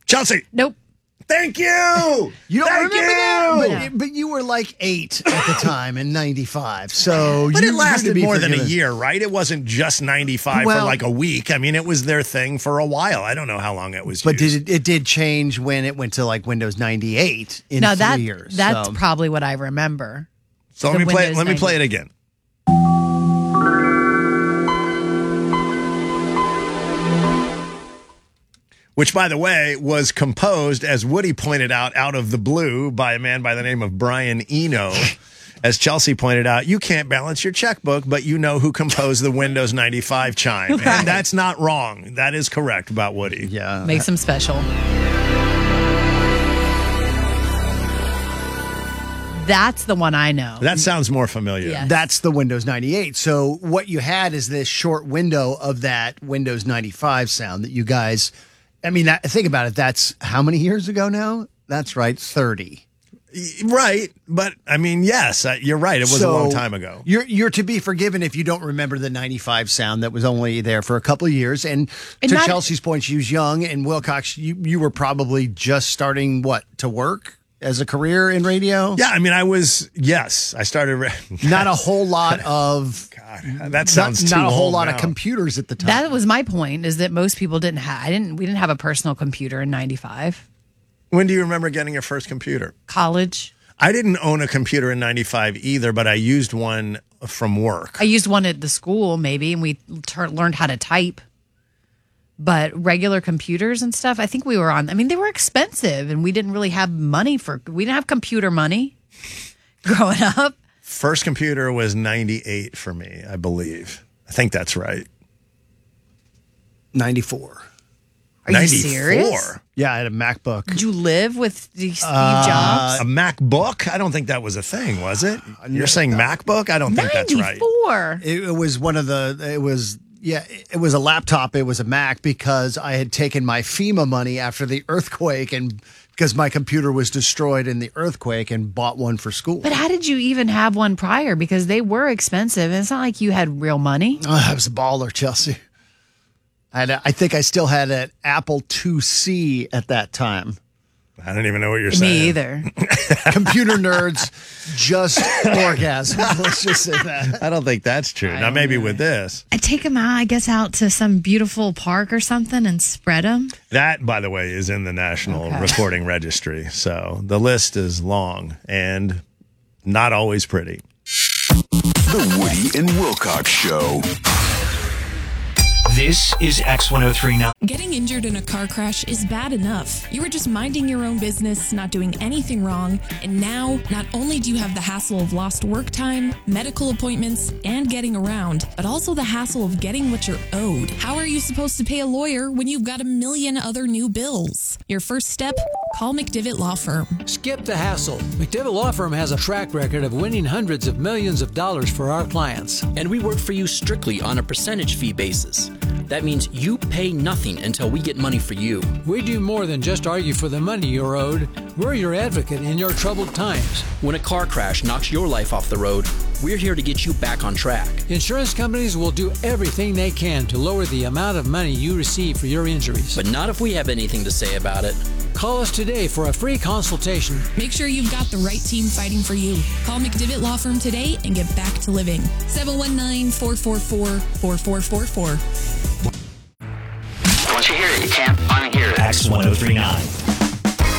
Chelsea. Nope. Thank you. You don't Thank remember that? you. But you were like 8 at the time in 95. So But you it lasted had to be more than a forgiven. year, right? It wasn't just 95 for Well- like a week. I mean, it was their thing for a while. I don't know how long it was But used. it did change when it went to like Windows 98 in No, 3 years. that's so. probably what I remember. So the let me play Windows it again. Which, by the way, was composed, as Woody pointed out of the blue by a man by the name of Brian Eno. As Chelsea pointed out, you can't balance your checkbook, but you know who composed the Windows 95 chime. Right. And that's not wrong. That is correct about Woody. Yeah. Makes them special. That's the one I know. That sounds more familiar. Yes. That's the Windows 98. So what you had is this short window of that Windows 95 sound that you guys, I mean, think about it. That's how many years ago now? That's right, 30. Right. But, I mean, yes, you're right. It was a long time ago. You're to be forgiven if you don't remember the 95 sound that was only there for a couple of years. And to Chelsea's point, she was young. And Wilcox, you were probably just starting, to work as a career in radio? Yeah, I mean, I started. Not a whole lot of. God, that sounds not a whole old lot now. of computers at the time. That was my point, is that most people didn't have, we didn't have a personal computer in 95. When do you remember getting your first computer? College. I didn't own a computer in 95 either, but I used one from work. I used one at the school, maybe, and we learned how to type. But regular computers and stuff, I think we were on. I mean, they were expensive, and we didn't really have we didn't have computer money growing up. First computer was 98 for me, I believe. I think that's right. 94. Are 94? you serious? Yeah, I had a MacBook. Did you live with Steve Jobs? A MacBook? I don't think that was a thing, was it? You're saying MacBook? I don't think that's right. 94. It was one of the. It was a laptop. It was a Mac because I had taken my FEMA money after the earthquake and because my computer was destroyed in the earthquake and bought one for school. But how did you even have one prior? Because they were expensive, and it's not like you had real money. I was a baller, Chelsea. I think I still had an Apple IIc at that time. I don't even know what you're saying. Me either. Computer nerds just orgasm. Let's just say that. I don't think that's true. Now, maybe with this. I take them out, I guess, out to some beautiful park or something and spread them. That, by the way, is in the National Recording Registry. So the list is long and not always pretty. The Woody and Wilcox Show. This is X103 now. Getting injured in a car crash is bad enough. You were just minding your own business, not doing anything wrong, and now not only do you have the hassle of lost work time, medical appointments, and getting around, but also the hassle of getting what you're owed. How are you supposed to pay a lawyer when you've got a million other new bills? Your first step? Call McDivitt Law Firm. Skip the hassle. McDivitt Law Firm has a track record of winning hundreds of millions of dollars for our clients. And we work for you strictly on a percentage fee basis. That means you pay nothing until we get money for you. We do more than just argue for the money you're owed. We're your advocate in your troubled times. When a car crash knocks your life off the road, we're here to get you back on track. Insurance companies will do everything they can to lower the amount of money you receive for your injuries. But not if we have anything to say about it. Call us today for a free consultation. Make sure you've got the right team fighting for you. Call McDivitt Law Firm today and get back to living. 719-444-4444. Once you hear it, you can't unhear it. X1039.